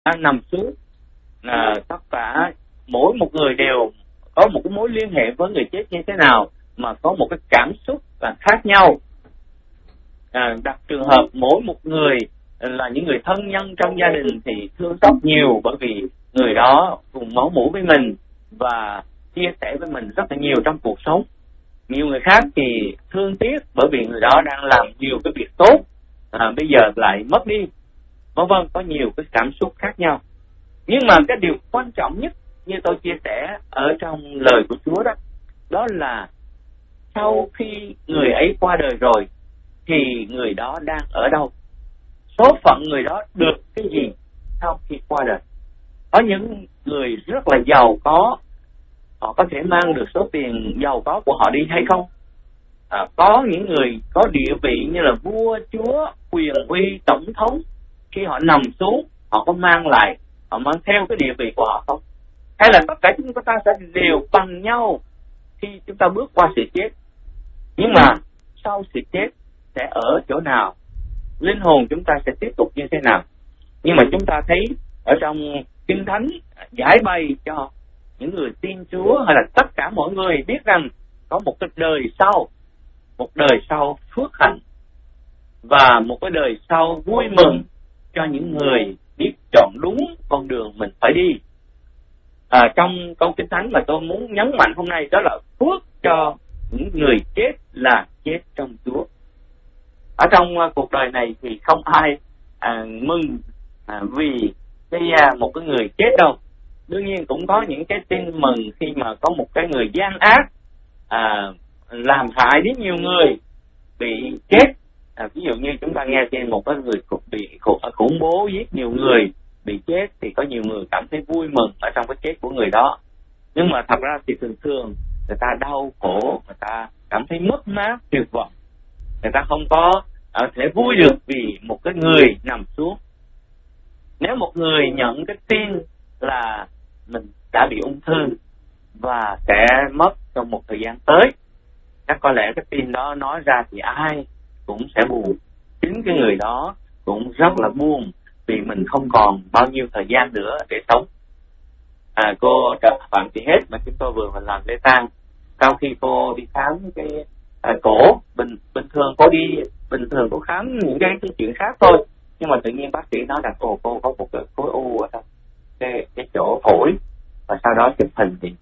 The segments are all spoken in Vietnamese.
đang nằm xuống, tất cả mỗi một người đều có một cái mối liên hệ với người chết như thế nào, mà có một cái cảm xúc là khác nhau. Đặt trường hợp mỗi một người là những người thân nhân trong gia đình thì thương xót nhiều, bởi vì người đó cùng máu mủ với mình và chia sẻ với mình rất là nhiều trong cuộc sống. Nhiều người khác thì thương tiếc bởi vì người đó đang làm nhiều cái việc tốt, bây giờ lại mất đi, vân vân, có nhiều cái cảm xúc khác nhau. Nhưng mà cái điều quan trọng nhất như tôi chia sẻ ở trong lời của Chúa đó, đó là sau khi người ấy qua đời rồi thì người đó đang ở đâu, số phận người đó được cái gì sau khi qua đời. Có những người rất là giàu có, họ có thể mang được số tiền giàu có của họ đi hay không? Có những người có địa vị như là vua chúa, quyền uy, tổng thống, khi họ nằm xuống họ có mang lại, họ mang theo cái địa vị của họ không? Hay là tất cả chúng ta sẽ đều bằng nhau khi chúng ta bước qua sự chết? Nhưng mà sau sự chết sẽ ở chỗ nào? Linh hồn chúng ta sẽ tiếp tục như thế nào? Nhưng mà chúng ta thấy ở trong Kinh Thánh giải bày cho những người tin Chúa hay là tất cả mọi người biết rằng có một cái đời sau, một đời sau phước hạnh và một cái đời sau vui mừng cho những người biết chọn đúng con đường mình phải đi. Trong câu Kinh Thánh mà tôi muốn nhấn mạnh hôm nay đó là phước cho những người chết là chết trong Chúa. Ở trong cuộc đời này thì không ai mừng vì một cái người chết đâu. Đương nhiên cũng có những cái tin mừng khi mà có một cái người gian ác làm hại đến nhiều người bị chết. Ví dụ như chúng ta nghe trên một cái người bị khủng bố giết nhiều người bị chết thì có nhiều người cảm thấy vui mừng ở trong cái chết của người đó. Nhưng mà thật ra thì thường thường người ta đau khổ, người ta cảm thấy mất mát, tuyệt vọng. Người ta không có thể vui được vì một cái người nằm xuống. Nếu một người nhận cái tin là mình đã bị ung thư và sẽ mất trong một thời gian tới, chắc có lẽ cái tin đó nói ra thì ai cũng sẽ buồn. Chính cái người đó cũng rất là buồn vì mình không còn bao nhiêu thời gian nữa để sống. Cô Phạm Thị Hết mà chúng tôi vừa làm lễ tang, sau khi cô đi khám cái cổ, bình thường cô khám những cái chuyện khác thôi, nhưng mà tự nhiên bác sĩ nói rằng cô có một cái khối u ở trong cái chỗ phổi, và sau đó chụp hình thì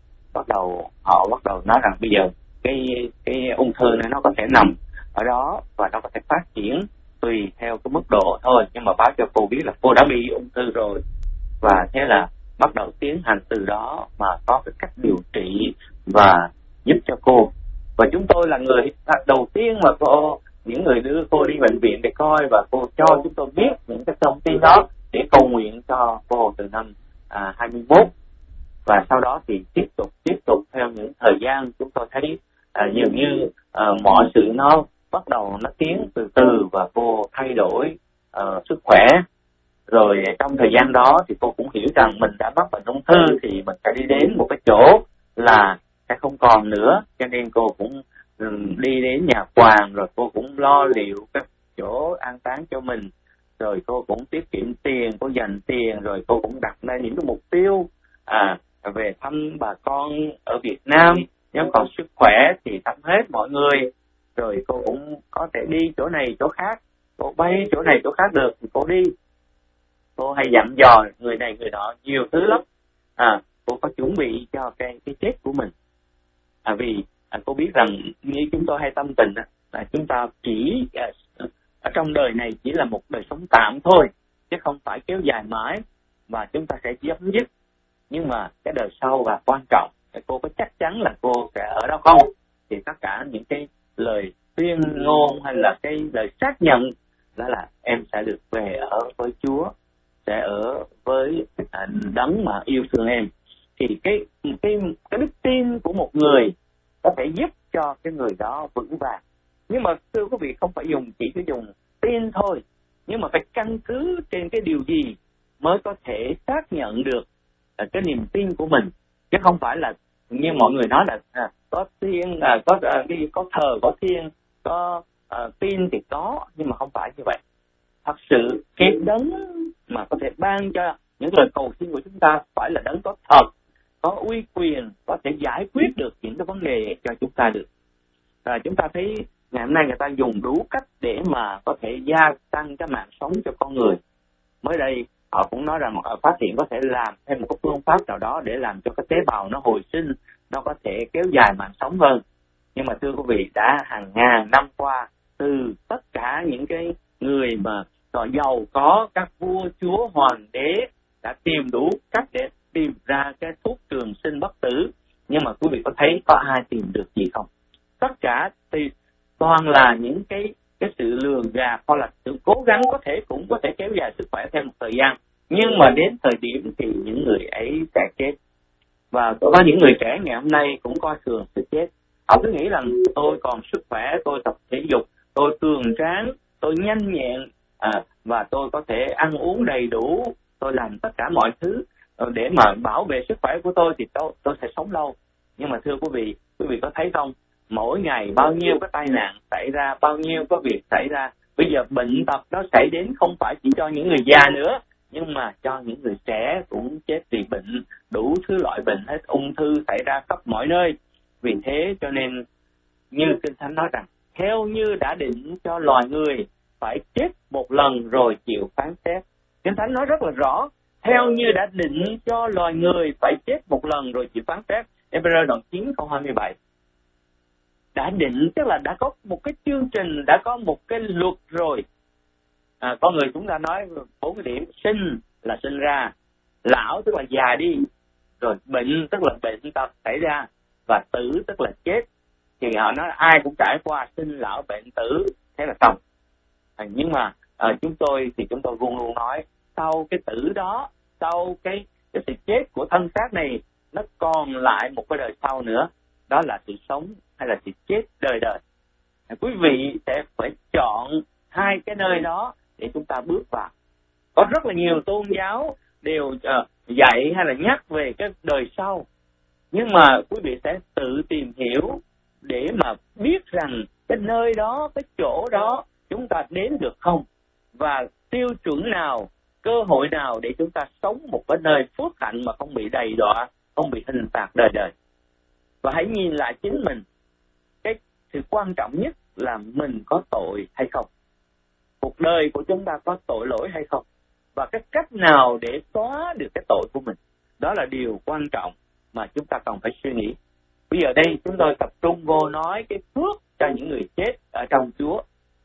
họ bắt đầu nói rằng bây giờ cái ung thư này nó có thể nằm ở đó và nó có thể phát triển tùy theo cái mức độ thôi, nhưng mà báo cho cô biết là cô đã bị ung thư rồi, và thế là bắt đầu tiến hành từ đó mà có cái cách điều trị và giúp cho cô. Và chúng tôi là người đầu tiên mà những người đưa cô đi bệnh viện để coi, và cô cho chúng tôi biết những cái thông tin đó để cầu nguyện cho cô từ năm 21. Và sau đó thì tiếp tục theo những thời gian chúng tôi thấy dường như mọi sự nó bắt đầu nó tiến từ từ và cô thay đổi sức khỏe. Rồi trong thời gian đó thì cô cũng hiểu rằng mình đã mắc bệnh ung thư thì mình phải đi đến một cái chỗ là sẽ không còn nữa, cho nên cô cũng đi đến nhà quàng, rồi cô cũng lo liệu các chỗ an táng cho mình, rồi cô cũng tiết kiệm tiền, cô dành tiền, rồi cô cũng đặt ra những cái mục tiêu về thăm bà con ở Việt Nam, nếu còn sức khỏe thì thăm hết mọi người. Rồi cô cũng có thể đi chỗ này chỗ khác, cô bay chỗ này chỗ khác được thì cô đi. Cô hay dặn dò người này người nọ nhiều thứ lắm. Cô có chuẩn bị cho cái chết của mình. Vì cô biết rằng như chúng tôi hay tâm tình là chúng ta chỉ ở trong đời này chỉ là một đời sống tạm thôi, chứ không phải kéo dài mãi và chúng ta sẽ chấm dứt. Nhưng mà cái đời sau là quan trọng. Cô có chắc chắn là cô sẽ ở đó không? Thì tất cả những cái lời tuyên ngôn hay là cái lời xác nhận đó là em sẽ được về ở với Chúa, sẽ ở với đấng mà yêu thương em. Thì cái đức tin của một người có thể giúp cho cái người đó vững vàng. Nhưng mà thưa quý vị, không phải chỉ dùng tin thôi, nhưng mà phải căn cứ trên cái điều gì mới có thể xác nhận được cái niềm tin của mình, chứ không phải là như mọi người nói là có thiên, có thờ có thiên, có tin thì có, nhưng mà không phải như vậy. Thật sự cái đấng mà có thể ban cho những lời cầu xin của chúng ta phải là đấng có thật, có uy quyền, có thể giải quyết được những cái vấn đề cho chúng ta được. Chúng ta thấy ngày hôm nay người ta dùng đủ cách để mà có thể gia tăng cái mạng sống cho con người. Mới đây họ cũng nói rằng họ phát hiện có thể làm thêm một cái phương pháp nào đó để làm cho cái tế bào nó hồi sinh, nó có thể kéo dài mạng sống hơn. Nhưng mà thưa quý vị, đã hàng ngàn năm qua, từ tất cả những cái người mà giàu có, các vua chúa hoàng đế đã tìm đủ cách để tìm ra cái thuốc trường sinh bất tử, nhưng mà quý vị có thấy có ai tìm được gì không? Tất cả thì toàn là những cái sự lường gạt hoặc là sự cố gắng cũng có thể kéo dài sức khỏe thêm một thời gian, nhưng mà đến thời điểm thì những người ấy sẽ chết. Và có những người trẻ ngày hôm nay cũng coi thường sự chết. Họ cứ nghĩ rằng tôi còn sức khỏe, tôi tập thể dục, tôi cường tráng, tôi nhanh nhẹn, và tôi có thể ăn uống đầy đủ, tôi làm tất cả mọi thứ để mà bảo vệ sức khỏe của tôi thì tôi sẽ sống lâu. Nhưng mà thưa quý vị có thấy không? Mỗi ngày bao nhiêu cái tai nạn xảy ra, bao nhiêu cái việc xảy ra. Bây giờ bệnh tật nó xảy đến không phải chỉ cho những người già nữa, nhưng mà cho những người trẻ cũng chết vì bệnh, đủ thứ loại bệnh hết, ung thư xảy ra khắp mọi nơi. Vì thế cho nên như Kinh Thánh nói rằng, theo như đã định cho loài người phải chết một lần rồi chịu phán xét. Kinh Thánh nói rất là rõ, theo như đã định cho loài người phải chết một lần rồi chịu phán xét. Ê-bơ-rơ đoạn 9 câu 27. Đã định tức là đã có một cái chương trình, đã có một cái luật rồi. Con người chúng ta nói 4 cái điểm: sinh là sinh ra, lão tức là già đi, rồi bệnh tức là bệnh tật xảy ra, và tử tức là chết. Thì họ nói ai cũng trải qua sinh lão bệnh tử, thế là xong. Nhưng mà chúng tôi luôn luôn nói, sau cái tử đó, sau cái sự chết của thân xác này, nó còn lại một cái đời sau nữa, đó là sự sống hay là sự chết đời đời. Quý vị sẽ phải chọn hai cái nơi đó để chúng ta bước vào. Có rất là nhiều tôn giáo đều dạy hay là nhắc về cái đời sau, nhưng mà quý vị sẽ tự tìm hiểu để mà biết rằng cái nơi đó, cái chỗ đó chúng ta đến được không, và tiêu chuẩn nào, cơ hội nào để chúng ta sống một cái nơi phước hạnh mà không bị đầy đọa, không bị hình phạt đời đời. Và hãy nhìn lại chính mình, cái sự quan trọng nhất là mình có tội hay không, cuộc đời của chúng ta có tội lỗi hay không, và cái cách nào để xóa được cái tội của mình. Đó là điều quan trọng mà chúng ta cần phải suy nghĩ. Bây giờ đây chúng tôi tập trung vô nói cái phước cho những người chết ở trong Chúa.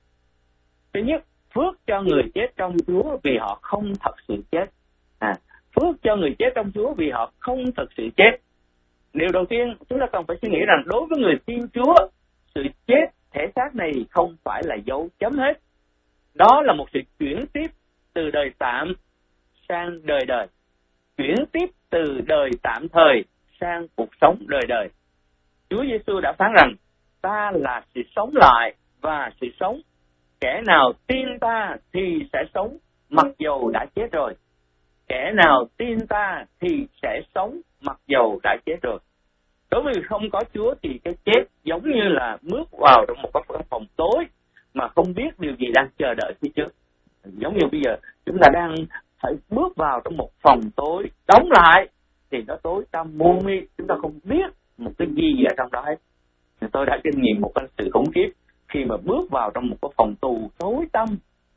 Thứ nhất, phước cho người chết trong Chúa vì họ không thật sự chết. Phước cho người chết trong Chúa vì họ không thật sự chết. Điều đầu tiên chúng ta cần phải suy nghĩ rằng đối với người tin Chúa, sự chết thể xác này không phải là dấu chấm hết. Đó là một sự chuyển tiếp từ đời tạm sang đời đời. Chuyển tiếp từ đời tạm thời sang cuộc sống đời đời. Chúa Giêsu đã phán rằng ta là sự sống lại và sự sống. Kẻ nào tin ta thì sẽ sống mặc dầu đã chết rồi. Kẻ nào tin ta thì sẽ sống mặc dầu đã chết rồi. Đối với người không có Chúa thì cái chết giống như là bước vào trong một cái phòng tối mà không biết điều gì đang chờ đợi phía trước. Giống như bây giờ chúng ta đang phải bước vào trong một phòng tối, đóng lại thì nó tối tăm mù mịt, chúng ta không biết một cái gì ở trong đó hết. Tôi đã kinh nghiệm một cái sự khủng khiếp khi mà bước vào trong một cái phòng tù tối tăm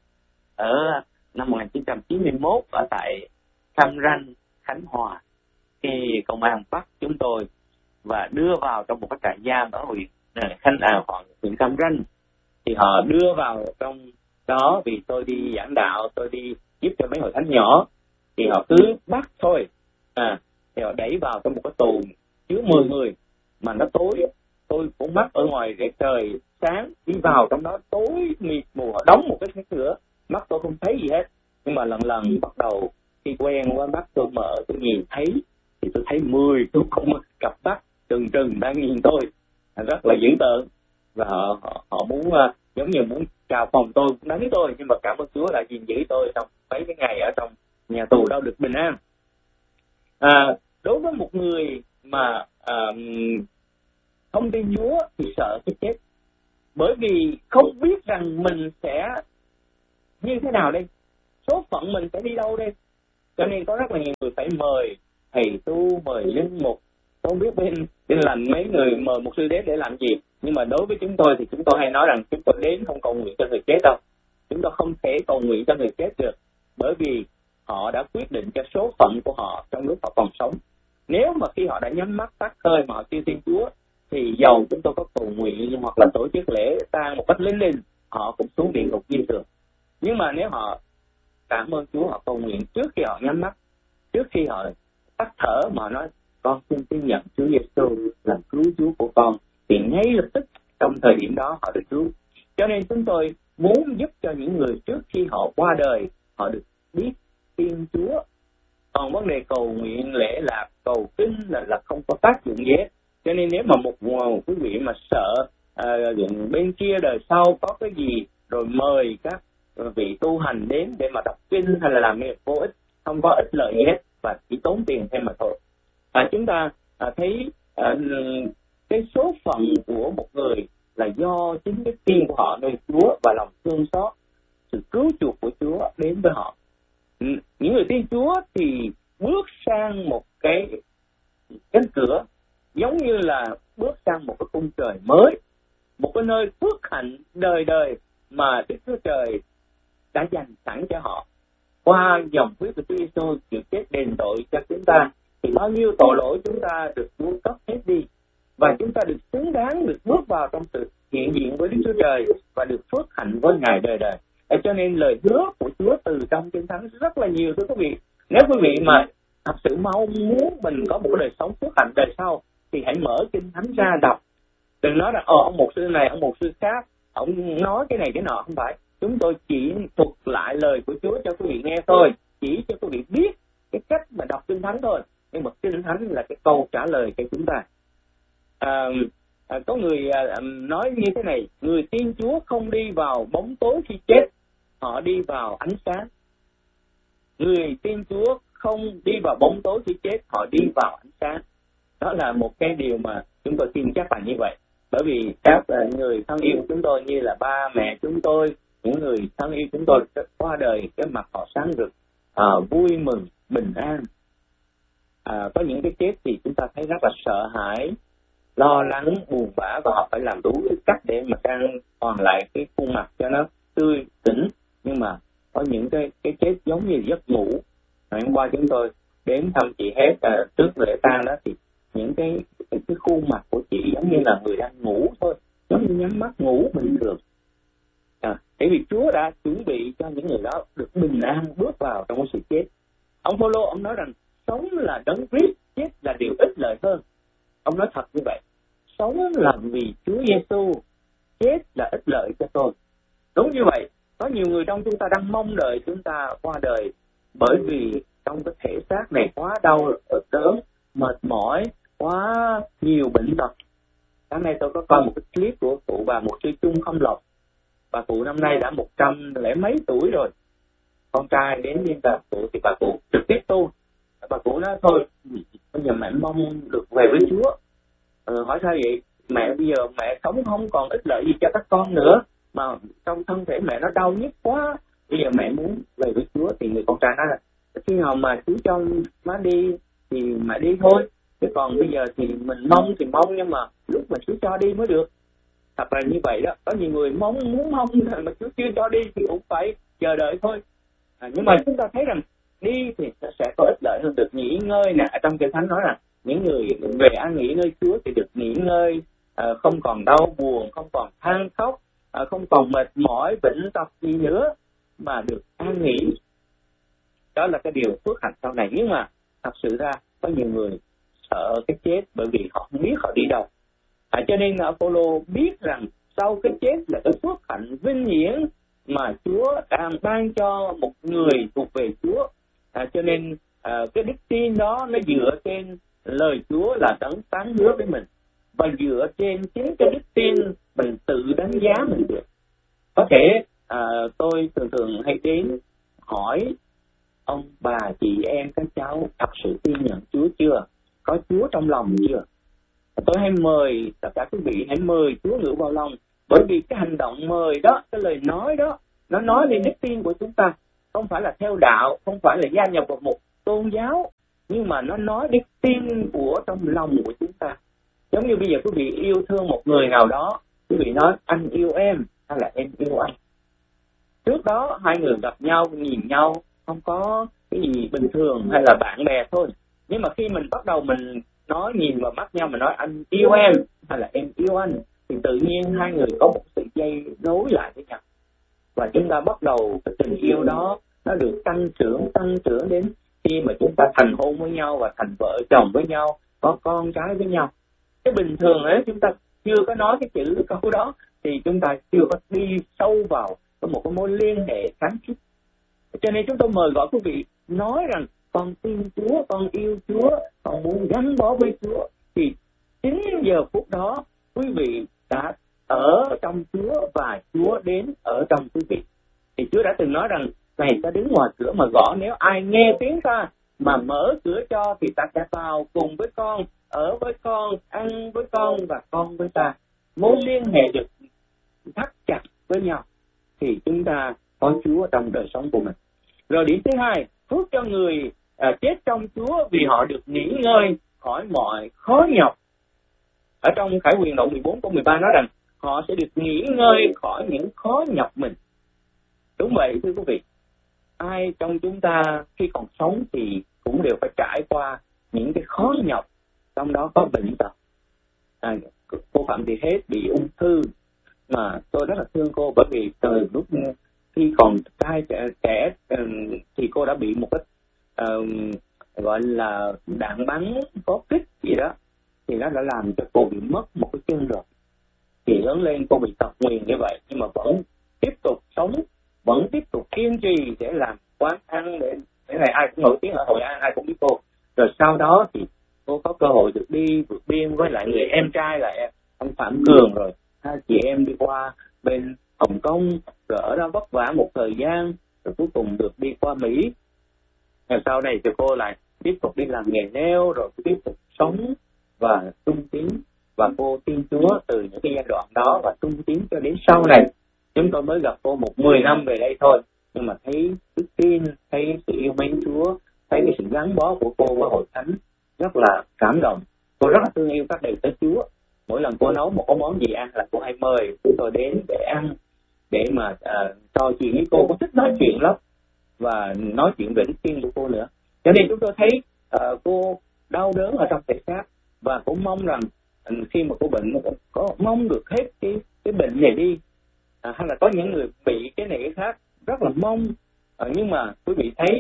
ở năm 1991 ở tại Cam Ranh, Khánh Hòa. Khi công an bắt chúng tôi và đưa vào trong một cái trại giam ở huyện Cam Ranh, thì họ đưa vào trong đó vì tôi đi giảng đạo, tôi đi giúp cho mấy hội thánh nhỏ, thì họ cứ bắt thôi, thì họ đẩy vào trong một cái tù chứa 10 người mà nó tối. Tôi cũng mắt ở ngoài để trời sáng, đi vào trong đó tối mịt mù, họ đóng một cái cửa, mắt tôi không thấy gì hết. Nhưng mà lần lần bắt đầu khi quen qua mắt tôi mở, tôi nhìn thấy thì tôi thấy 10 tôi không cặp mắt trừng trừng đang nhìn tôi, rất là dữ tợn. Và họ muốn giống như muốn chào phòng tôi, đánh tôi, nhưng mà cảm ơn Chúa đã gìn giữ tôi trong mấy cái ngày ở trong nhà tù đó được bình an. Đối với một người mà không tin Chúa thì sợ cái chết, bởi vì không biết rằng mình sẽ như thế nào đây, số phận mình sẽ đi đâu đây. Cho nên có rất là nhiều người phải mời thầy tu, mời linh mục. Không biết bên lành mấy người mời mục sư đến để làm gì, nhưng mà đối với chúng tôi thì chúng tôi hay nói rằng chúng tôi đến không cầu nguyện cho người chết đâu. Chúng tôi không thể cầu nguyện cho người chết được, bởi vì họ đã quyết định cho số phận của họ trong lúc họ còn sống. Nếu mà khi họ đã nhắm mắt tắt hơi mà họ tin Thiên Chúa, thì dầu chúng tôi có cầu nguyện hoặc là tổ chức lễ tang một cách linh linh, họ cũng xuống địa ngục như thường. Nhưng mà nếu họ cảm ơn Chúa, họ cầu nguyện trước khi họ nhắm mắt, trước khi họ tắt thở mà họ nói con xin tin nhận Chúa Giêsu làm cứu Chúa của con, thì ngay lập tức trong thời điểm đó họ được cứu. Cho nên chúng tôi muốn giúp cho những người trước khi họ qua đời họ được biết tin Chúa. Còn vấn đề cầu nguyện lễ lạc, cầu kinh là không có tác dụng gì hết. Cho nên nếu mà một quý vị mà sợ bên kia đời sau có cái gì rồi mời các vị tu hành đến để mà đọc kinh hay là làm việc vô ích, không có ích lợi gì hết và chỉ tốn tiền thêm mà thôi. Chúng ta thấy cái số phận của một người là do chính cái tin của họ nơi Chúa và lòng thương xót, sự cứu chuộc của Chúa đến với họ. Những người tin Chúa thì bước sang một cái cánh cửa giống như là bước sang một cái khung trời mới, một cái nơi phước hạnh đời đời mà Đức Chúa Trời đã dành sẵn cho họ. Qua dòng huyết của Chúa Giêsu chịu chết đền tội cho chúng ta, thì bao nhiêu tội lỗi chúng ta được vuông cấp hết đi, và chúng ta được xứng đáng được bước vào trong sự hiện diện với Đức Chúa Trời và được phước hạnh với Ngài đời đời. Cho nên lời hứa của Chúa từ trong Kinh Thánh rất là nhiều, thưa quý vị. Nếu quý vị mà thật sự mong muốn mình có một đời sống phước hạnh đời sau, thì hãy mở Kinh Thánh ra đọc. Đừng nói là ông mục sư này, ông mục sư khác, ông nói cái này cái nọ. Không phải. Chúng tôi chỉ thuật lại lời của Chúa cho quý vị nghe thôi, chỉ cho quý vị biết cái cách mà đọc Kinh Thánh thôi. Nhưng mà Kinh Thánh là cái câu trả lời cho chúng ta. Có người nói như thế này: người tin Chúa không đi vào bóng tối khi chết, họ đi vào ánh sáng. Người tin Chúa không đi vào bóng tối khi chết, họ đi vào ánh sáng. Đó là một cái điều mà chúng tôi tin chắc là như vậy. Bởi vì các người thân yêu chúng tôi như là ba mẹ chúng tôi, những người thân yêu chúng tôi qua đời, cái mặt họ sáng rực, vui mừng, bình an. Có những cái chết thì chúng ta thấy rất là sợ hãi, lo lắng, buồn bã, và họ phải làm đủ cách để mà trang hoàn lại cái khuôn mặt cho nó tươi tỉnh. Nhưng mà có những cái chết giống như giấc ngủ. Hôm qua chúng tôi đến thăm chị hết trước lễ tang đó, thì những cái khuôn mặt của chị giống như là người đang ngủ thôi, giống như nhắm mắt ngủ bình thường. Bởi vì Chúa đã chuẩn bị cho những người đó được bình an bước vào trong cái sự chết. Ông Phaolô ông nói rằng sống là đấng Christ, chết là điều ích lợi hơn. Ông nói thật như vậy. Sống là vì Chúa Giêsu, chết là ích lợi cho tôi. Đúng như vậy. Có nhiều người trong chúng ta đang mong đợi chúng ta qua đời, bởi vì trong cái thể xác này quá đau đớn, mệt mỏi, quá nhiều bệnh tật. Sáng nay tôi có coi một cái clip của cụ bà mục sư Trung Không Lộc. Bà cụ năm nay đã 100 lẻ mấy tuổi rồi. Con trai đến với bà cụ thì bà cụ trực tiếp tu. Bà cụ nói thôi, bây giờ mẹ mong được về với Chúa. Hỏi sao vậy? Mẹ bây giờ mẹ sống không còn ích lợi gì cho các con nữa, mà trong thân thể mẹ nó đau nhức quá, bây giờ mẹ muốn về với Chúa. Thì người con trai nói là khi nào mà Chúa cho má đi thì mẹ đi thôi, chứ còn bây giờ thì mình mong thì mong, nhưng mà lúc mà Chúa cho đi mới được. Thật là như vậy đó. Có nhiều người muốn mong mà Chúa chưa cho đi thì cũng phải chờ đợi thôi. Nhưng mà chúng ta thấy rằng đi thì sẽ có ích lợi hơn, được nghỉ ngơi nè. Trong Kinh Thánh nói rằng những người về an nghỉ nơi Chúa thì được nghỉ ngơi, không còn đau buồn, không còn than khóc, không còn mệt mỏi, bệnh tật gì nữa, mà được an nghỉ. Đó là cái điều phước hạnh sau này. Nhưng mà thật sự ra có nhiều người sợ cái chết, bởi vì họ không biết họ đi đâu. Cho nên Phaolô biết rằng sau cái chết là cái phước hạnh vinh hiển mà Chúa đang ban cho một người thuộc về Chúa. Cho nên cái đức tin đó nó dựa trên lời Chúa là đấng phán hứa với mình, và dựa trên chính cái đức tin mình tự đánh giá mình được. Có thể tôi thường hay đến hỏi ông bà chị em các cháu thật sự tin nhận Chúa chưa, có Chúa trong lòng chưa. Tôi hay mời tất cả quý vị hãy mời Chúa ngự vào lòng, bởi vì cái hành động mời đó, cái lời nói đó, nó nói lên đức tin của chúng ta. Không phải là theo đạo, không phải là gia nhập vào một tôn giáo, nhưng mà nó nói đến tim của trong lòng của chúng ta. Giống như bây giờ quý vị yêu thương một người nào đó, quý vị nói anh yêu em hay là em yêu anh. Trước đó hai người gặp nhau, nhìn nhau không có cái gì bình thường hay là bạn bè thôi. Nhưng mà khi mình bắt đầu mình nói, nhìn vào mắt nhau, mình nói anh yêu em hay là em yêu anh, thì tự nhiên hai người có một sự dây nối lại với nhau. Và chúng ta bắt đầu cái tình yêu đó nó được tăng trưởng đến khi mà chúng ta thành hôn với nhau và thành vợ chồng với nhau, có con cái với nhau. Cái bình thường ấy chúng ta chưa có nói cái chữ câu đó thì chúng ta chưa có đi sâu vào một cái mối liên hệ kháng khít. Cho nên chúng tôi mời gọi quý vị nói rằng con tin Chúa, con yêu Chúa, con muốn gắn bó với Chúa, thì chính giờ phút đó quý vị đã ở trong Chúa và Chúa đến ở trong quý vị. Thì Chúa đã từng nói rằng này ta đứng ngoài cửa mà gõ, nếu ai nghe tiếng ta mà mở cửa cho thì ta sẽ vào cùng với con, ở với con, ăn với con và con với ta. Mối liên hệ được thắt chặt với nhau thì chúng ta có Chúa trong đời sống của mình. Rồi điểm thứ hai, phước cho người chết trong Chúa vì họ được nghỉ ngơi khỏi mọi khó nhọc. Ở trong Khải Huyền đoạn 14 câu 13 nói rằng họ sẽ được nghỉ ngơi khỏi những khó nhọc mình. Đúng vậy thưa quý vị, ai trong chúng ta khi còn sống thì cũng đều phải trải qua những cái khó nhọc, trong đó có bệnh tật. Cô Phạm Thị Hết bị ung thư, mà tôi rất là thương cô, bởi vì từ lúc khi còn trai trẻ thì cô đã bị một cái gọi là đạn bắn có kích gì đó, thì nó đã làm cho cô bị mất một cái chân rồi. Thì lớn lên cô bị tật nguyền như vậy, nhưng mà vẫn tiếp tục sống, vẫn tiếp tục kiên trì để làm quán ăn, để này ai cũng nổi tiếng ở Hội An, ai cũng biết cô. Rồi sau đó thì cô có cơ hội được đi vượt biên với lại người em trai là ông Phạm Cường, rồi hai chị em đi qua bên Hồng Kông, rồi ở đó vất vả một thời gian, rồi cuối cùng được đi qua Mỹ. Rồi sau này thì cô lại tiếp tục đi làm nghề nail, rồi tiếp tục sống và tung tiến. Và cô tin Chúa từ những cái giai đoạn đó và tung tiến cho đến sau này. Chúng tôi mới gặp cô 10 năm về đây thôi, nhưng mà thấy đức tin, thấy sự yêu mến Chúa, thấy cái sự gắn bó của cô với hội thánh rất là cảm động. Cô rất là thương yêu các đầy tớ Chúa. Mỗi lần cô nấu một cái món gì ăn là cô hay mời chúng tôi đến để ăn, để mà trò chuyện với cô. Cô thích nói chuyện lắm và nói chuyện về đức tin của cô nữa. Cho nên chúng tôi thấy cô đau đớn ở trong thể xác, và cũng mong rằng khi mà cô bệnh có mong được hết cái bệnh này đi, hay là có những người bị cái này cái khác rất là mong. Nhưng mà quý vị thấy,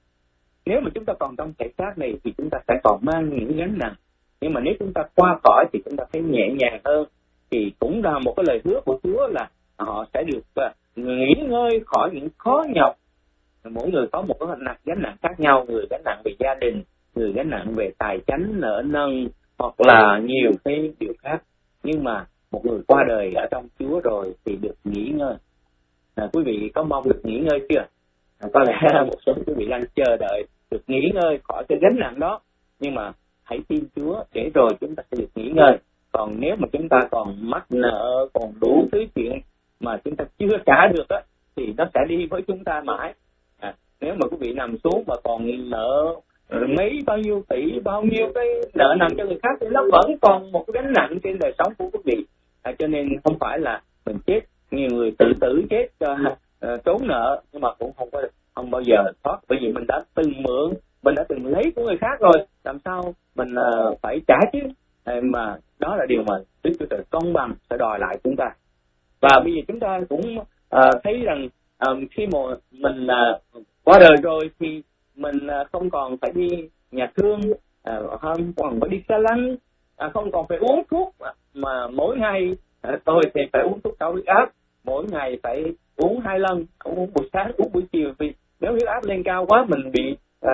nếu mà chúng ta còn trong thể xác này thì chúng ta sẽ còn mang những gánh nặng, nhưng mà nếu chúng ta qua khỏi thì chúng ta thấy nhẹ nhàng hơn. Thì cũng là một cái lời hứa của Chúa là họ sẽ được nghỉ ngơi khỏi những khó nhọc. Mỗi người có một cái gánh nặng khác nhau, người gánh nặng về gia đình, người gánh nặng về tài chánh, nợ nần, hoặc là nhiều cái điều khác. Nhưng mà một người qua đời ở trong Chúa rồi thì được nghỉ ngơi. Quý vị có mong được nghỉ ngơi chưa? Có lẽ một số quý vị đang chờ đợi được nghỉ ngơi khỏi cái gánh nặng đó. Nhưng mà hãy tin Chúa để rồi chúng ta sẽ được nghỉ ngơi. Còn nếu mà chúng ta còn mắc nợ, còn đủ thứ chuyện mà chúng ta chưa trả được á, thì nó sẽ đi với chúng ta mãi. Nếu mà quý vị nằm xuống mà còn nợ bao nhiêu tỷ, bao nhiêu cái nợ nằm cho người khác, thì nó vẫn còn một cái gánh nặng trên đời sống của quý vị. Cho nên không phải là mình chết, nhiều người tự tử chết trốn nợ, nhưng mà cũng không bao giờ thoát, bởi vì mình đã từng mượn, mình đã từng lấy của người khác rồi, làm sao mình phải trả chứ. Mà đó là điều mà Đức Chúa Trời công bằng sẽ đòi lại chúng ta. Và bây giờ chúng ta cũng thấy rằng khi mà mình qua đời rồi thì mình không còn phải đi nhà thương, không còn phải đi xa lăng, không còn phải uống thuốc mà mỗi ngày tôi thì phải uống thuốc cao huyết áp, mỗi ngày phải uống 2 lần, uống buổi sáng, uống buổi chiều. Vì nếu huyết áp lên cao quá, mình bị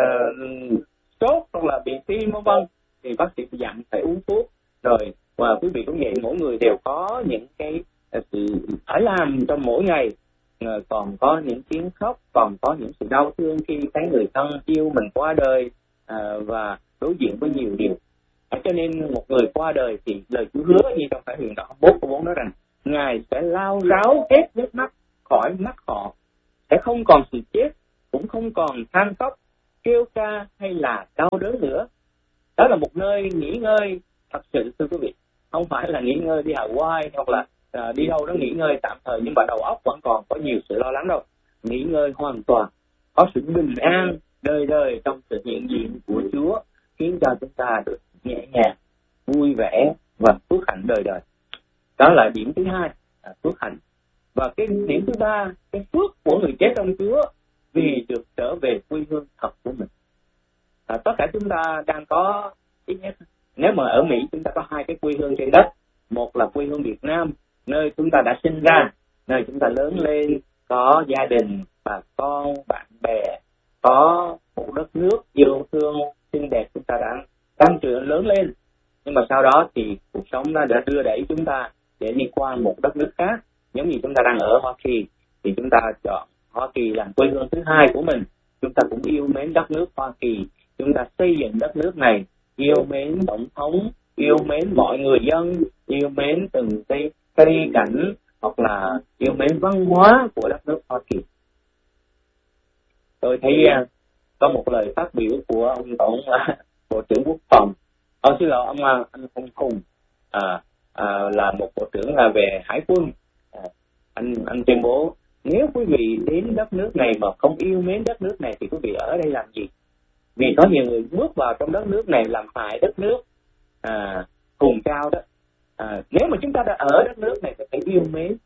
sốt hoặc là bị tim vân vân, thì bác sĩ dặn phải uống thuốc. Rồi và quý vị cũng vậy, mỗi người đều có những cái sự phải làm trong mỗi ngày, còn có những tiếng khóc, còn có những sự đau thương khi thấy người thân yêu mình qua đời, và đối diện với nhiều điều. Cho nên một người qua đời thì lời Chúa hứa như trong Khải Huyền đoạn 4 nói rằng Ngài sẽ lau ráo hết nước mắt khỏi mắt họ, sẽ không còn sự chết, cũng không còn than khóc, kêu ca hay là đau đớn nữa. Đó là một nơi nghỉ ngơi thật sự, thưa quý vị. Không phải là nghỉ ngơi đi Hawaii hoặc là đi đâu đó nghỉ ngơi tạm thời, nhưng mà đầu óc vẫn còn có nhiều sự lo lắng đâu. Nghỉ ngơi hoàn toàn, có sự bình an đời đời trong sự hiện diện của Chúa, khiến cho chúng ta được nhẹ nhàng, vui vẻ và phước hạnh đời đời. Đó là điểm thứ hai, phước hạnh. Và cái điểm thứ ba, cái phước của người chết trong Chúa vì được trở về quê hương thật của mình. Tất cả chúng ta đang có ít nhất, nếu mà ở Mỹ chúng ta có hai cái quê hương trên đất. Một là quê hương Việt Nam, nơi chúng ta đã sinh ra, nơi chúng ta lớn lên, có gia đình, bà con, bạn bè, có một đất nước yêu thương xinh đẹp, chúng ta đã tăng trưởng lớn lên. Nhưng mà sau đó thì cuộc sống nó đã đưa đẩy chúng ta để đi qua một đất nước khác. Giống như chúng ta đang ở Hoa Kỳ thì chúng ta chọn Hoa Kỳ làm quê hương thứ hai của mình. Chúng ta cũng yêu mến đất nước Hoa Kỳ, chúng ta xây dựng đất nước này, yêu mến tổng thống, yêu mến mọi người dân, yêu mến từng cây cảnh, hoặc là yêu mến văn hóa của đất nước Hoa Kỳ. Tôi thấy có một lời phát biểu của ông Bộ trưởng Quốc phòng, xin lỗi anh Hùng, là một bộ trưởng là về Hải quân. Anh tuyên bố nếu quý vị đến đất nước này mà không yêu mến đất nước này thì quý vị ở đây làm gì? Vì có nhiều người bước vào trong đất nước này làm hại đất nước hùng cao đó. Nếu mà chúng ta đã ở đất nước này thì phải yêu mến.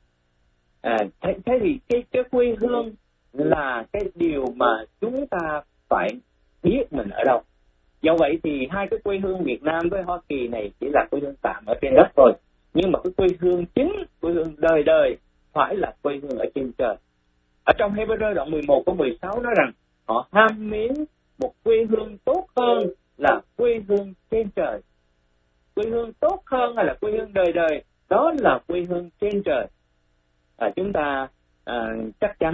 Thế thì cái quê hương là cái điều mà chúng ta phải biết mình ở đâu. Do vậy thì hai cái quê hương Việt Nam với Hoa Kỳ này chỉ là quê hương tạm ở trên đất thôi. Nhưng mà cái quê hương chính, quê hương đời đời phải là quê hương ở trên trời. Ở trong Hebrew đoạn 11 câu 16 nói rằng họ ham mến một quê hương tốt hơn là quê hương trên trời. Quê hương tốt hơn hay là quê hương đời đời, đó là quê hương trên trời. Chúng ta chắc chắn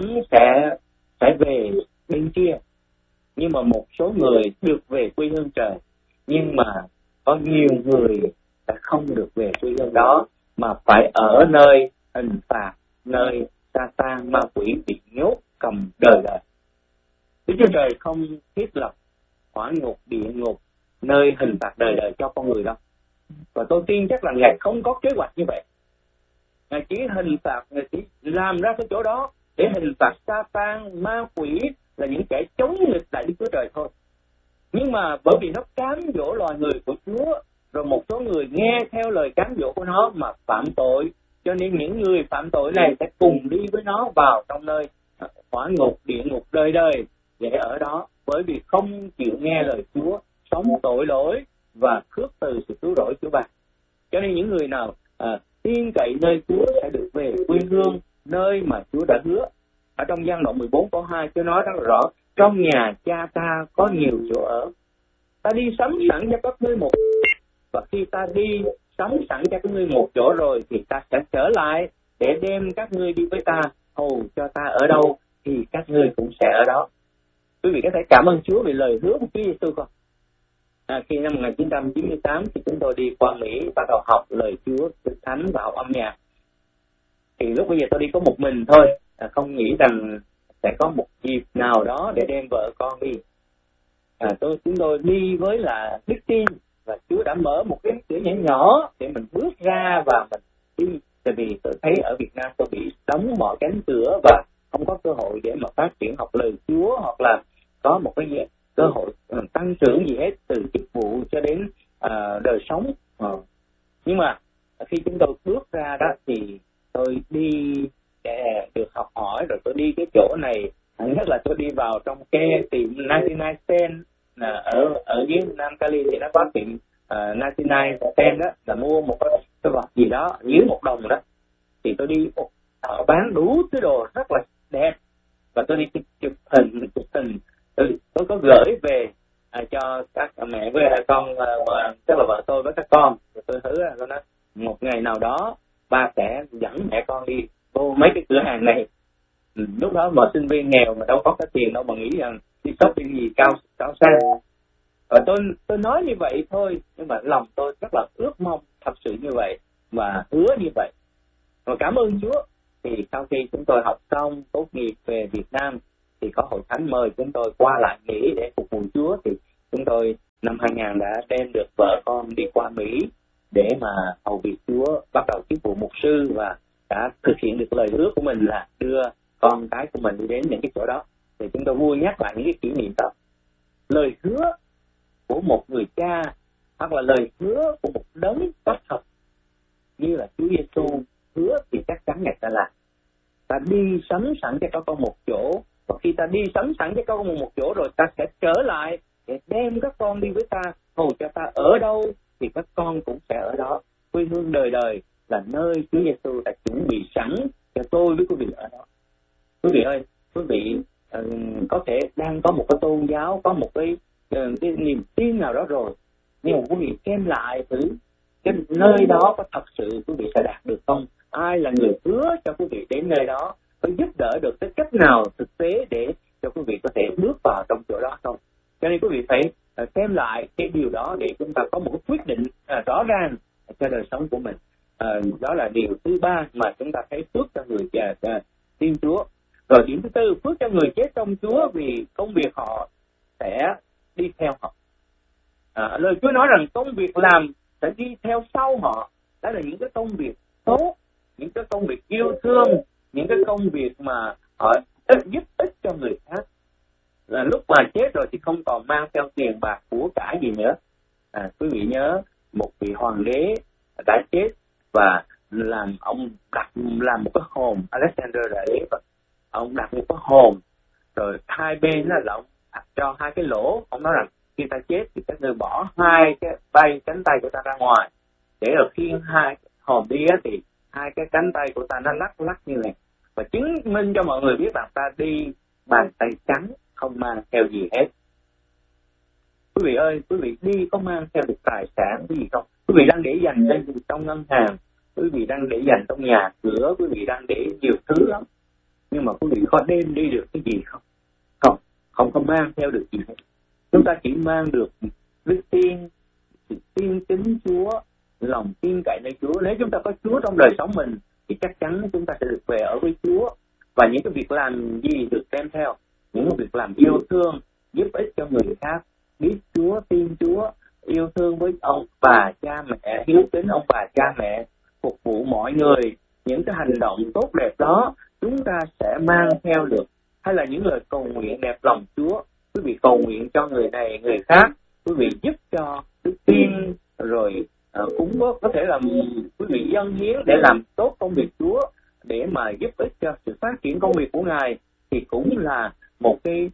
sẽ về bên kia. Nhưng mà một số người được về quê hương trời, nhưng mà có nhiều người đã không được về quê hương đó, mà phải ở nơi hình phạt, nơi Sa-tan ma quỷ bị nhốt cầm đời đời. Đức Chúa Trời không thiết lập hỏa ngục, địa ngục, nơi hình phạt đời đời cho con người đâu. Và tôi tin chắc là Ngài không có kế hoạch như vậy. Ngài chỉ hình phạt, Ngài chỉ làm ra cái chỗ đó để hình phạt Sa-tan, ma quỷ, là những kẻ chống nghịch lại Đức Chúa Trời thôi. Nhưng mà bởi vì nó cám dỗ loài người của Chúa, rồi một số người nghe theo lời cám dỗ của nó mà phạm tội, cho nên những người phạm tội này sẽ cùng đi với nó vào trong nơi hỏa ngục, địa ngục đời đời để ở đó, bởi vì không chịu nghe lời Chúa, sống tội lỗi và khước từ sự cứu rỗi của bạn. Cho nên những người nào tin cậy nơi Chúa sẽ được về quê hương, nơi mà Chúa đã hứa. Ở trong Giăng đoạn 14 câu 2 Chúa nói rất là rõ: trong nhà cha ta có nhiều chỗ ở, ta đi sắm sẵn cho các ngươi một, và khi ta đi sắm sẵn cho các ngươi một chỗ rồi thì ta sẽ trở lại để đem các ngươi đi với ta, hầu cho ta ở đâu thì các ngươi cũng sẽ ở đó. Quý vị có thể cảm ơn Chúa vì lời hứa của Chúa Giêsu không? Khi năm 1998 thì chúng tôi đi qua Mỹ, bắt đầu học lời Chúa, Kinh Thánh và học âm nhạc. Thì lúc bây giờ tôi đi có một mình thôi, không nghĩ rằng sẽ có một dịp nào đó để đem vợ con đi. Chúng tôi đi với là đức tin, và Chúa đã mở một cái cửa nhỏ nhỏ để mình bước ra và mình đi. Tại vì tôi thấy ở Việt Nam tôi bị đóng mọi cánh cửa và không có cơ hội để mà phát triển học lời Chúa, hoặc là có một cái cơ hội tăng trưởng gì hết, từ chức vụ cho đến đời sống. Nhưng mà khi chúng tôi bước ra đó thì tôi đi để được học hỏi, rồi tôi đi cái chỗ này, nhất là tôi đi vào trong cái tiệm 99 cent ở dưới Nam Cali thì nó có tiệm 99 cent đó, là mua một cái vật gì đó dưới $1 đó, thì tôi đi, họ bán đủ thứ đồ rất là đẹp, và tôi đi chụp hình, tôi có gửi về cho các mẹ với con, tức là vợ tôi với các con. Rồi tôi hứa là tôi nói một ngày nào đó ba sẽ dẫn mẹ con đi vô mấy cái cửa hàng này. Lúc đó mà sinh viên nghèo mà đâu có cái tiền đâu mà nghĩ rằng đi shopping gì cao sang. Và tôi nói như vậy thôi, nhưng mà lòng tôi rất là ước mong thật sự như vậy và hứa như vậy. Và cảm ơn Chúa, thì sau khi chúng tôi học xong tốt nghiệp về Việt Nam thì có hội thánh mời chúng tôi qua lại Mỹ để phục vụ Chúa. Thì chúng tôi năm 2000 đã đem được vợ con đi qua Mỹ để mà hầu việc Chúa, bắt đầu chức vụ mục sư, và đã thực hiện được lời hứa của mình là đưa con cái của mình đi đến những cái chỗ đó. Thì chúng tôi vui nhắc lại những cái kỷ niệm đó. Lời hứa của một người cha hoặc là lời hứa của một đấng có thật như là Chúa Giêsu hứa thì chắc chắn Ngài sẽ làm. Ta đi sắm sẵn cho các con một chỗ, và khi ta đi sắm sẵn cho các con một chỗ rồi ta sẽ trở lại để đem các con đi với ta, hầu cho ta ở đâu thì các con cũng sẽ ở đó. Quê hương đời đời là nơi Chúa Giêsu đã chuẩn bị sẵn cho tôi với quý vị ở đó. Quý vị ơi, quý vị có thể đang có một cái tôn giáo, có một cái niềm tin nào đó rồi, nhưng mà quý vị xem lại thử cái nơi đó có thật sự quý vị sẽ đạt được không? Ai là người hứa cho quý vị đến nơi đó? Có giúp đỡ được cái cách nào thực tế để cho quý vị có thể bước vào trong chỗ đó không? Cho nên quý vị phải xem lại cái điều đó để chúng ta có một cái quyết định rõ ràng cho đời sống của mình. Đó là điều thứ ba mà chúng ta thấy phước cho người tin Chúa. Rồi điểm thứ tư, phước cho người chết trong Chúa vì công việc họ sẽ đi theo họ. Lời Chúa nói rằng công việc làm sẽ đi theo sau họ. Đó là những cái công việc tốt, những cái công việc yêu thương, những cái công việc mà họ giúp ích cho người khác. Là lúc mà chết rồi thì không còn mang theo tiền bạc của cải gì nữa. Quý vị nhớ một vị hoàng đế đã chết và làm một cái hòm, Alexander đã đấy, ông đặt một cái hòm rồi hai bên là ông cho hai cái lỗ. Ông nói rằng khi ta chết thì các người bỏ hai cái cánh tay của ta ra ngoài, để rồi khi hai hòm đi thì hai cái cánh tay của ta nó lắc như này, và chứng minh cho mọi người biết rằng ta đi bàn tay trắng, không mang theo gì hết. Quý vị ơi, quý vị đi có mang theo được tài sản gì không? Quý vị đang để dành trong ngân hàng, quý vị đang để dành trong nhà cửa, quý vị đang để nhiều thứ lắm, nhưng mà quý vị có đem đi được cái gì không? Không mang theo được gì hết. Chúng ta chỉ mang được đức tin, sự tin kính Chúa, lòng tin cậy nơi Chúa. Nếu chúng ta có Chúa trong đời sống mình thì chắc chắn chúng ta sẽ được về ở với Chúa. Và những cái việc làm gì được đem theo? Những việc làm yêu thương, giúp ích cho người khác, biết Chúa, tin Chúa, yêu thương với ông bà cha mẹ, hiếu kính ông bà cha mẹ, phục vụ mọi người. Những cái hành động tốt đẹp đó chúng ta sẽ mang theo được. Hay là những lời cầu nguyện đẹp lòng Chúa, quý vị cầu nguyện cho người này người khác, quý vị giúp cho đức tin, rồi cũng có thể là quý vị dâng hiến để làm tốt công việc Chúa, để mà giúp ích cho sự phát triển công việc của Ngài, thì cũng là một cái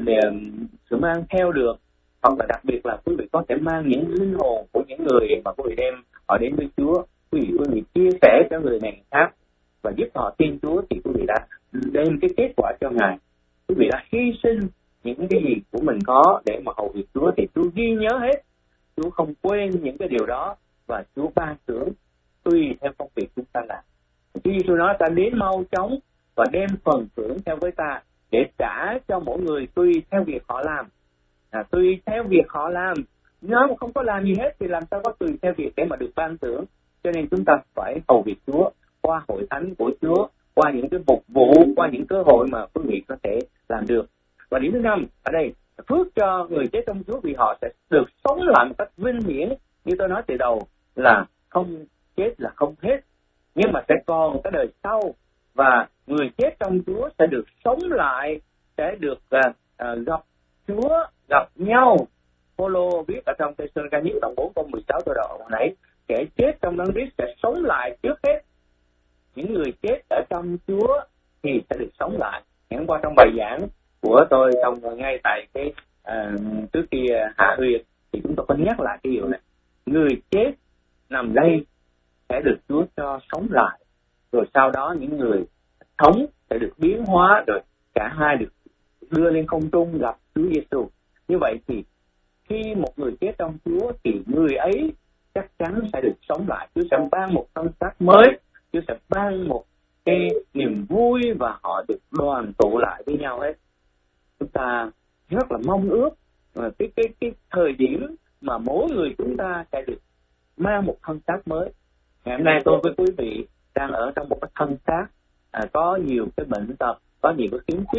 sự mang theo được. Hoặc là đặc biệt là quý vị có thể mang những linh hồn của những người mà quý vị đem họ đến với Chúa, quý vị chia sẻ cho người này khác và giúp họ tin Chúa, thì quý vị đã đem cái kết quả cho Ngài. Quý vị đã hy sinh những cái gì của mình có để mà hầu việc Chúa, thì Chúa ghi nhớ hết. Chúa không quên những cái điều đó, và Chúa ban thưởng tùy theo công việc chúng ta làm. Chúa Giêsu nói ta đến mau chóng và đem phần thưởng theo với ta để trả cho mỗi người tùy theo việc họ làm. Tùy theo việc họ làm. Nếu mà không có làm gì hết thì làm sao có tùy theo việc để mà được ban thưởng. Cho nên chúng ta phải hầu việc Chúa qua hội thánh của Chúa, qua những cái phục vụ, qua những cơ hội mà quý vị có thể làm được. Và điểm thứ 5 ở đây, phước cho người chết trong Chúa vì họ sẽ được sống lại một cách vinh hiển. Như tôi nói từ đầu là không chết là không hết, nhưng mà sẽ còn cái đời sau, và người chết trong Chúa sẽ được sống lại, sẽ được gặp Chúa, gặp nhau. Phaolô viết ở trong Thê-sơ-lô-ni-ca nhất đoạn 4 câu 16 tôi đọc hồi nãy, kẻ chết trong Đấng Christ sẽ sống lại trước hết. Những người chết ở trong Chúa thì sẽ được sống lại. Ngày hôm qua trong bài giảng của tôi ngay tại cái trước khi hạ huyệt thì chúng tôi có nhắc lại cái điều này. Người chết nằm đây sẽ được Chúa cho sống lại, rồi sau đó những người sống sẽ được biến hóa, rồi cả hai được đưa lên không trung gặp Chúa Giêsu. Như vậy thì khi một người chết trong Chúa thì người ấy chắc chắn sẽ được sống lại. Chúa sẽ ban một thân xác mới, Chúa sẽ ban một cái niềm vui và họ được đoàn tụ lại với nhau hết. Chúng ta rất là mong ước cái thời điểm mà mỗi người chúng ta sẽ được mang một thân xác mới. Ngày hôm nay tôi với quý vị đang ở trong một cái thân xác có nhiều cái bệnh tật, có nhiều cái khiếm khuyết,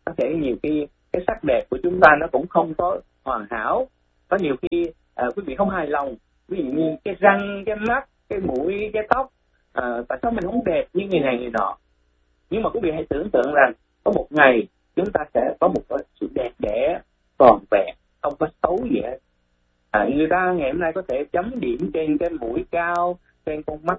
Có thể nhiều khi cái sắc đẹp của chúng ta nó cũng không có hoàn hảo, có nhiều khi quý vị không hài lòng, ví dụ như cái răng, cái mắt, cái mũi, cái tóc, tại sao mình không đẹp như người này người nọ. Nhưng mà quý vị hãy tưởng tượng rằng có một ngày chúng ta sẽ có một sự đẹp đẽ toàn vẹn, không có xấu gì hết. Người ta ngày hôm nay có thể chấm điểm trên cái mũi cao, trên con mắt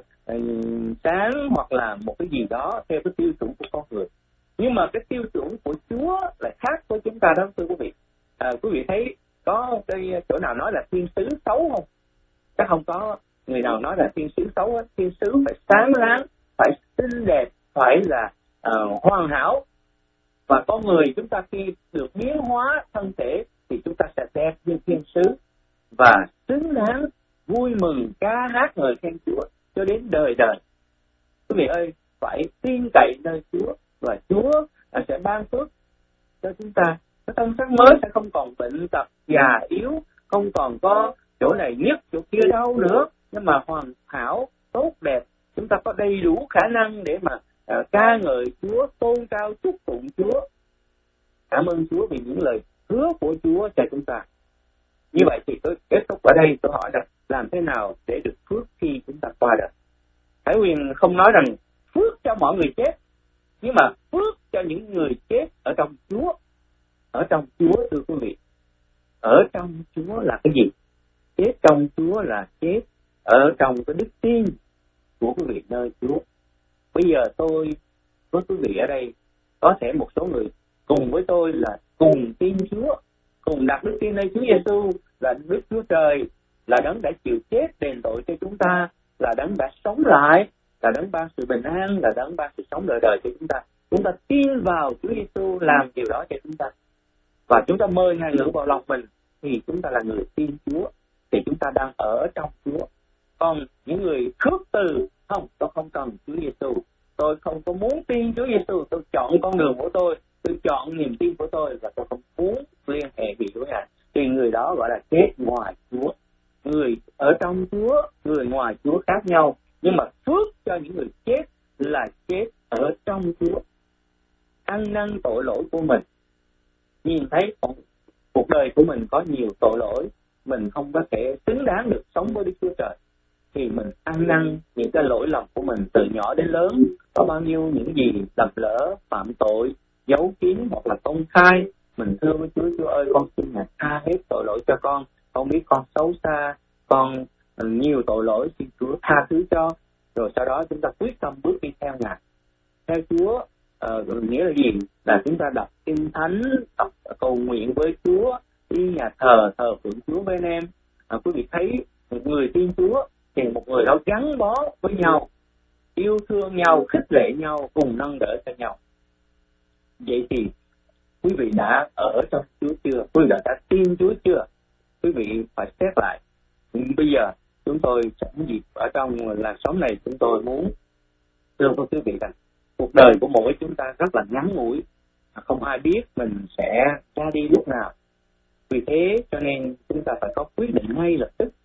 sáng, hoặc là một cái gì đó theo cái tiêu chuẩn của con người. Nhưng mà cái tiêu chuẩn của Chúa lại khác với chúng ta đó, thưa quý vị. Quý vị thấy có cái chỗ nào nói là thiên sứ xấu không? Chắc không có người nào nói là thiên sứ xấu hết. Thiên sứ phải sáng láng, phải xinh đẹp, phải là hoàn hảo. Và con người chúng ta khi được biến hóa thân thể thì chúng ta sẽ đẹp như thiên sứ và xứng đáng vui mừng ca hát ngợi khen Chúa cho đến đời đời. Quý vị ơi, phải tin cậy nơi Chúa và Chúa sẽ ban phước cho chúng ta. Cái thân xác mới sẽ không còn bệnh tật, già yếu, không còn có chỗ này nhức chỗ kia đau nữa, nhưng mà hoàn hảo, tốt đẹp. Chúng ta có đầy đủ khả năng để mà ca ngợi Chúa, tôn cao chúc tụng Chúa. Cảm ơn Chúa vì những lời hứa của Chúa cho chúng ta. Như vậy thì tôi kết thúc ở đây. Tôi hỏi là làm thế nào để được phước khi chúng ta qua đời? Hải Huyền không nói rằng phước cho mọi người chết, nhưng mà phước cho những người chết ở trong Chúa. Ở trong Chúa, thưa quý vị, ở trong Chúa là cái gì? Chết trong Chúa là chết ở trong cái đức tin của quý vị nơi Chúa. Bây giờ tôi với quý vị ở đây, có thể một số người cùng với tôi là cùng tin Chúa, cùng đặt đức tin nơi Chúa Giêsu là Đức Chúa Trời, là đấng đã chịu chết đền tội cho chúng ta, là đấng đã sống lại, là đấng ban sự bình an, là đấng ban sự sống đời đời cho chúng ta. Chúng ta tin vào Chúa Giêsu làm điều đó cho chúng ta, và chúng ta mời Ngài ngự vào lòng mình, thì chúng ta là người tin Chúa, thì chúng ta đang ở trong Chúa. Còn những người khước từ, không, tôi không cần Chúa Giêsu, tôi không có muốn tin Chúa Giêsu, tôi chọn con đường của tôi chọn niềm tin của tôi, và tôi không muốn liên hệ gì với Ngài, thì người đó gọi là chết ngoài Chúa. Người ở trong Chúa, người ngoài Chúa khác nhau, nhưng mà phước cho những người chết là chết ở trong Chúa, ăn năn tội lỗi của mình, nhìn thấy cuộc đời của mình có nhiều tội lỗi, mình không có thể xứng đáng được sống với Đức Chúa Trời, thì mình ăn năn những cái lỗi lầm của mình từ nhỏ đến lớn, có bao nhiêu những gì lầm lỡ, phạm tội, giấu kín hoặc là công khai, mình thưa với Chúa: Chúa ơi, con xin Ngài tha hết tội lỗi cho con biết con xấu xa, con nhiều tội lỗi, xin Chúa tha thứ cho. Rồi sau đó chúng ta quyết tâm bước đi theo Ngài. Theo Chúa nghĩa là gì? Là chúng ta đọc kinh thánh, đọc cầu nguyện với Chúa, đi nhà thờ phượng Chúa với anh em. Quý vị thấy một người tin Chúa thì một người đó gắn bó với nhau, yêu thương nhau, khích lệ nhau, cùng nâng đỡ cho nhau. Vậy thì quý vị đã ở trong Chúa chưa? Quý vị đã tin Chúa chưa? Quý vị phải xét lại. Bây giờ chúng tôi sẵn dịp ở trong làn sóng này, chúng tôi muốn thưa với quý vị rằng cuộc đời của mỗi chúng ta rất là ngắn ngủi, không ai biết mình sẽ ra đi lúc nào. Vì thế cho nên chúng ta phải có quyết định ngay lập tức,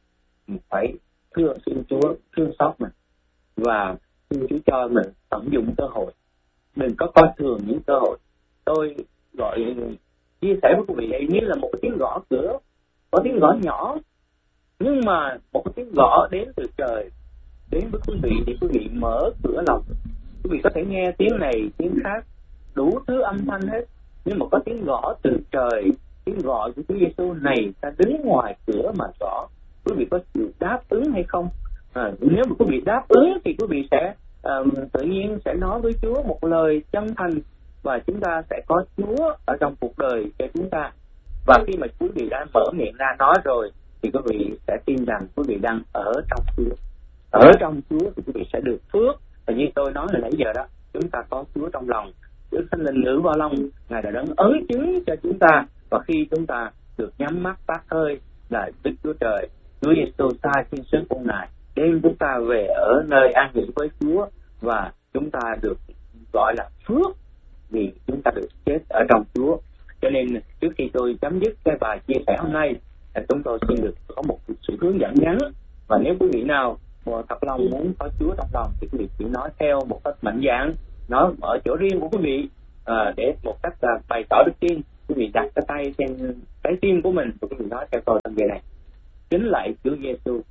phải xin Chúa thương xót mình, và xin Chúa cho mình tận dụng cơ hội, đừng có coi thường những cơ hội. Tôi gọi chia sẻ với quý vị ấy như là một cái tiếng gõ cửa, có tiếng gõ nhỏ, nhưng mà một cái tiếng gõ đến từ trời đến với quý vị, thì quý vị mở cửa lòng. Quý vị có thể nghe tiếng này, tiếng khác, đủ thứ âm thanh hết, nhưng mà có tiếng gõ từ trời, tiếng gọi của Chúa Giêsu: này, ta đứng ngoài cửa mà gõ. Quý vị có chịu đáp ứng hay không? Nếu mà quý vị đáp ứng thì quý vị sẽ tự nhiên sẽ nói với Chúa một lời chân thành, và chúng ta sẽ có Chúa ở trong cuộc đời cho chúng ta. Và khi mà quý vị đã mở miệng ra nói rồi, thì quý vị sẽ tin rằng quý vị đang ở trong Chúa. Ở trong Chúa thì quý vị sẽ được phước. Và như tôi nói hồi nãy giờ đó, chúng ta có Chúa trong lòng, Đức Thánh Linh ngự vào lòng, Ngài đã đấng ấn chứng cho chúng ta. Và khi chúng ta được nhắm mắt tắt hơi, là Đức Chúa Trời, Chúa Giêsu sai thiên sứ của Ngài đem chúng ta về ở nơi an nghỉ với Chúa, và chúng ta được gọi là phước vì chúng ta được chết ở trong Chúa. Cho nên trước khi tôi chấm dứt cái bài chia sẻ hôm nay, chúng tôi xin được có một sự hướng dẫn ngắn. Và nếu quý vị nào thật lòng muốn có Chúa trong lòng thì quý vị chỉ nói theo một cách mạnh dạn, nói ở chỗ riêng của quý vị, để một cách bày tỏ đức tin, quý vị đặt cái tay trên trái tim của mình và quý vị nói theo tôi trong ngày này: kính lạy Chúa Giêsu,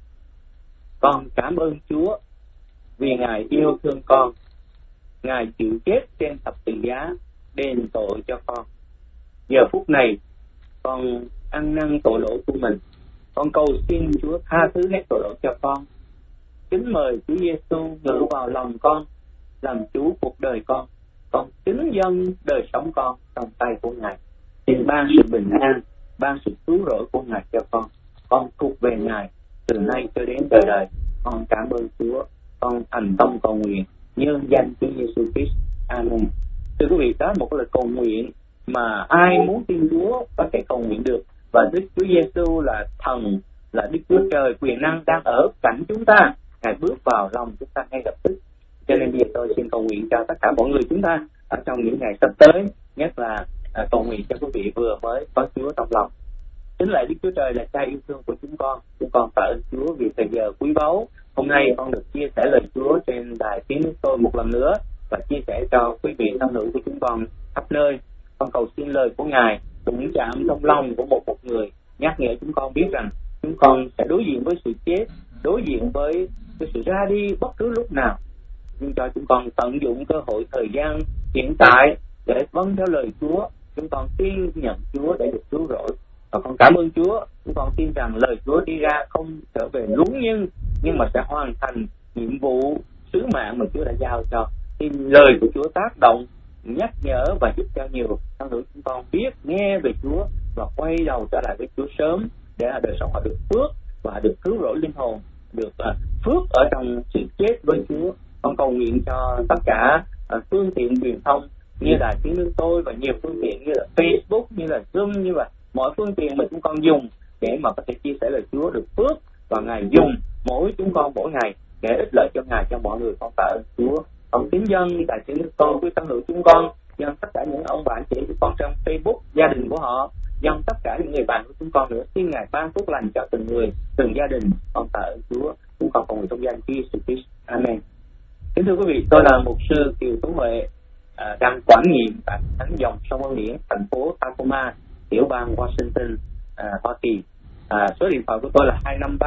con cảm ơn Chúa vì Ngài yêu thương con, Ngài chịu chết trên thập tự giá đền tội cho con. Giờ phút này con ăn năn tội lỗi của mình, con cầu xin Chúa tha thứ hết tội lỗi cho con. Kính mời Chúa Giêsu ngự vào lòng con, làm chủ cuộc đời con kính dâng đời sống con trong tay của Ngài. Xin ban sự bình an, ban sự cứu rỗi của Ngài cho con thuộc về Ngài từ nay cho đến đời đời. Con cảm ơn Chúa, con thành tâm cầu nguyện nhân danh Chúa Giêsu Christ. Amen. Thưa quý vị, đó là một lời cầu nguyện mà ai muốn tin Chúa có thể cầu nguyện được, và Đức Chúa Giêsu là thần, là Đức Chúa Trời quyền năng đang ở cạnh chúng ta. Ngài bước vào lòng chúng ta ngay lập tức. Cho nên bây giờ tôi xin cầu nguyện cho tất cả mọi người chúng ta ở trong những ngày sắp tới, nhất là cầu nguyện cho quý vị vừa mới có Chúa trong lòng. Chính lại Đức Chúa Trời là Cha yêu thương của chúng con tạ ơn Chúa vì thời giờ quý báu. Hôm nay con được chia sẻ lời Chúa trên đài Tiếng Nước Tôi một lần nữa và chia sẻ cho quý vị thân hữu của chúng con khắp nơi. Con cầu xin lời của Ngài đụng chạm trong lòng của một người, nhắc nhở chúng con biết rằng chúng con sẽ đối diện với sự chết, đối diện với sự ra đi bất cứ lúc nào. Nhưng cho chúng con tận dụng cơ hội thời gian hiện tại để vâng theo lời Chúa. Chúng con tin nhận Chúa để được cứu rỗi. Và con cảm ơn Chúa. Chúng con tin rằng lời Chúa đi ra không trở về luống nhưng mà sẽ hoàn thành nhiệm vụ sứ mạng mà Chúa đã giao cho. Tin lời của Chúa tác động, nhắc nhở và giúp cho nhiều thân hữu chúng con biết nghe về Chúa và quay đầu trở lại với Chúa sớm, để đời sống họ được phước và được cứu rỗi linh hồn, được phước ở trong sự chết với Chúa. Con cầu nguyện cho tất cả phương tiện truyền thông như là Tiếng Nước Tôi và nhiều phương tiện như là Facebook, như là Zoom, như là mọi phương tiện mà chúng con dùng để mà có thể chia sẻ lời Chúa được phước, và Ngài dùng mỗi chúng con mỗi ngày để ích lợi cho Ngài, cho mọi người. Con tạ ơn Chúa. Con kính dân tại Tiếng Nước Tôi với thân hữu chúng con, dân tất cả những ông bạn chị chúng con trong Facebook, gia đình của họ, dân tất cả những người bạn của chúng con nữa. Xin Ngài ban phước lành cho từng người, từng gia đình. Con tạ ơn Chúa. Chúng con cầu nguyện trong danh Chúa Jesus Christ. Amen. Kính thưa quý vị, tôi là mục sư Kiều Tuấn Huệ, đang quản nhiệm tại thánh dòng sông Ân Điển, thành phố Tacoma, tiểu bang Washington, Hoa Kỳ. Số điện thoại của tôi là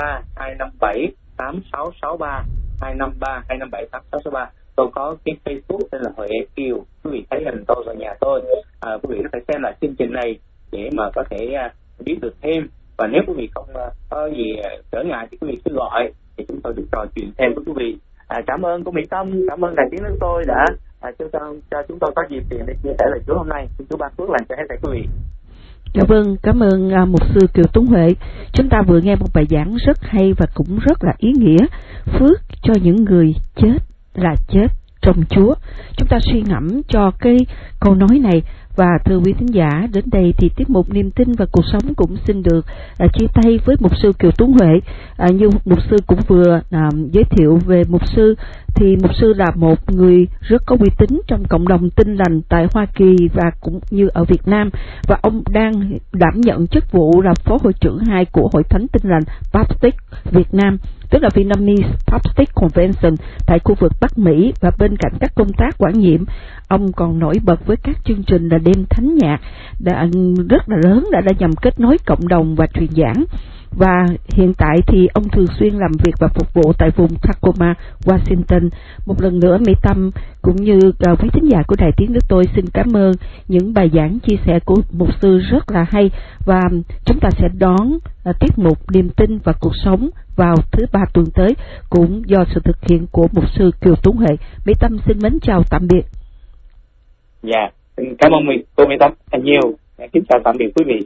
253-257-8663, 253-257-8663. Tôi có cái Facebook tên là Huệ Kiều. Quý vị thấy hình tôi và nhà tôi. Quý vị có thể xem lại chương trình này để mà có thể biết được thêm. Và nếu quý vị không có gì trở ngại thì quý vị cứ gọi thì chúng tôi được trò chuyện thêm với quý vị. Cảm ơn cô Mỹ Tâm, cảm ơn Đài Tiếng Nước Tôi đã cho chúng tôi có dịp để chia sẻ lời Chúa hôm nay. Xin Chúa ban phước lành cho hết thảy quý vị. Dạ vâng, cảm ơn mục sư Kiều Tuấn Huệ. Chúng ta vừa nghe một bài giảng rất hay và cũng rất là ý nghĩa. Phước cho những người chết là chết trong Chúa. Chúng ta suy ngẫm cho cái câu nói này. Và thưa quý thính giả, đến đây thì tiết mục Niềm Tin và Cuộc Sống cũng xin được chia tay với mục sư Kiều Tuấn Huệ. Như mục sư cũng vừa giới thiệu về mục sư, thì mục sư là một người rất có uy tín trong cộng đồng Tin Lành tại Hoa Kỳ và cũng như ở Việt Nam, và ông đang đảm nhận chức vụ là phó hội trưởng 2 của Hội Thánh Tin Lành Baptist Việt Nam, tức là Vietnamese Baptist Convention tại khu vực Bắc Mỹ. Và bên cạnh các công tác quản nhiệm, ông còn nổi bật với các chương trình là đêm thánh nhạc rất là lớn, đã nhằm kết nối cộng đồng và truyền giảng. Và hiện tại thì ông thường xuyên làm việc và phục vụ tại vùng Tacoma, Washington. Một lần nữa, Mỹ Tâm cũng như quý thính giả của Đài Tiếng Nước Tôi xin cảm ơn những bài giảng chia sẻ của mục sư rất là hay. Và chúng ta sẽ đón tiết mục Niềm Tin và Cuộc Sống vào thứ 3 tuần tới, cũng do sự thực hiện của mục sư Kiều Tuấn Huệ. Mỹ Tâm xin mến chào tạm biệt. Dạ, cảm ơn cô Mỹ Tâm nhiều. Kính chào tạm biệt quý vị.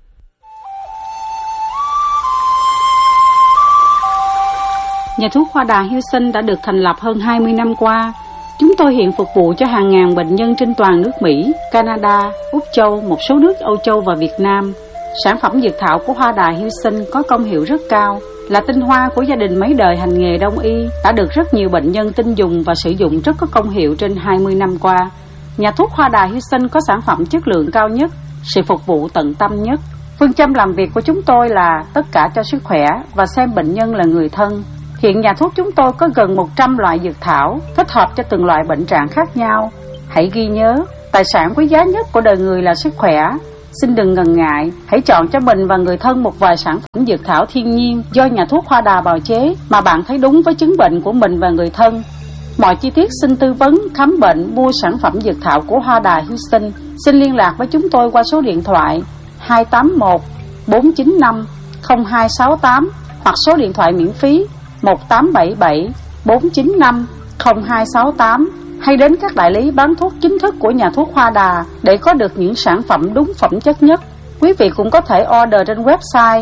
Nhà thuốc Hoa Đà Houston đã được thành lập hơn 20 năm qua. Chúng tôi hiện phục vụ cho hàng ngàn bệnh nhân trên toàn nước Mỹ, Canada, Úc Châu, một số nước Âu Châu và Việt Nam. Sản phẩm dược thảo của Hoa Đà Houston có công hiệu rất cao, là tinh hoa của gia đình mấy đời hành nghề đông y, đã được rất nhiều bệnh nhân tin dùng và sử dụng rất có công hiệu trên 20 năm qua. Nhà thuốc Hoa Đà Houston có sản phẩm chất lượng cao nhất, sự phục vụ tận tâm nhất. Phương châm làm việc của chúng tôi là tất cả cho sức khỏe và xem bệnh nhân là người thân. Hiện nhà thuốc chúng tôi có gần 100 loại dược thảo, thích hợp cho từng loại bệnh trạng khác nhau. Hãy ghi nhớ, Tài sản quý giá nhất của đời người là sức khỏe. Xin đừng ngần ngại, hãy chọn cho mình và người thân một vài sản phẩm dược thảo thiên nhiên do nhà thuốc Hoa Đà bào chế mà bạn thấy đúng với chứng bệnh của mình và người thân. Mọi chi tiết xin tư vấn, khám bệnh, mua sản phẩm dược thảo của Hoa Đà Houston. Xin liên lạc với chúng tôi qua số điện thoại 281 495 0268 hoặc số điện thoại miễn phí 1877 495 0268, hay đến các đại lý bán thuốc chính thức của nhà thuốc Hoa Đà để có được những sản phẩm đúng phẩm chất nhất. Quý vị cũng có thể order trên website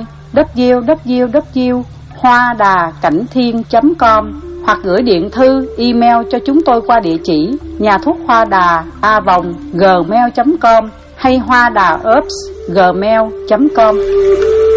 www.hoadacảnhthiên.com hoặc gửi điện thư, email cho chúng tôi qua địa chỉ nhà thuốc Hoa Đà @gmail.com hay hoadaherbs@gmail.com.